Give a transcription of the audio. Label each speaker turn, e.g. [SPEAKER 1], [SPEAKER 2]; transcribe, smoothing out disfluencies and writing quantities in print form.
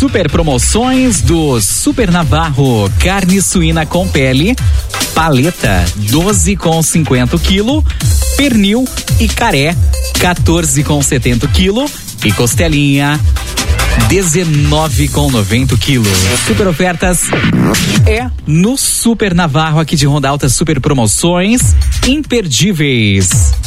[SPEAKER 1] Super promoções do Super Navarro. Carne suína com pele, paleta 12,50 quilo, pernil e caré 14,70 quilo e costelinha 19,90 quilos. Super ofertas é no Super Navarro aqui de Ronda Alta. Super promoções imperdíveis.